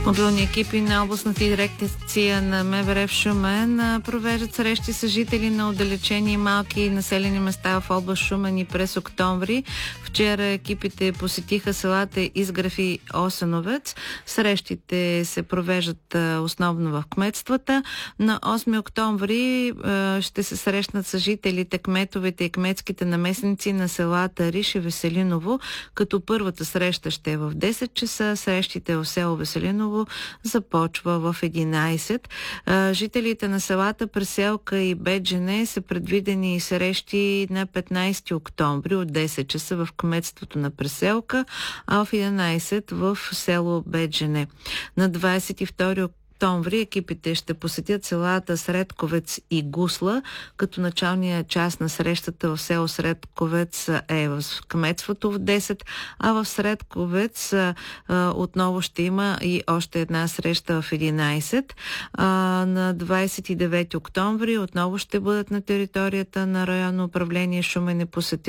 Мобилни екипи на областната дирекция на МВР в Шумен провеждат срещи с жители на отдалечени малки населени места в област Шумен и през октомври. Вчера екипите посетиха селата Изгрев и Осеновец. Срещите се провеждат основно в кметствата. На 8 октомври ще се срещнат с жителите, кметовете и кметските наместници на селата Риш и Веселиново, като първата среща ще е в 10 часа. Срещите в село Веселиново започва в 11. Жителите на селата Преселка и Беджене са предвидени срещи на 15 октомври от 10 часа в кметството на Преселка, а в 11 в село Беджене. На 22 октомври екипите ще посетят селата Средковец и Гусла, като началния час на срещата в село Средковец е в кметството в 10, а в Средковец отново ще има и още една среща в 11. На 29 октомври отново ще бъдат на територията на районно управление Шумен и посетят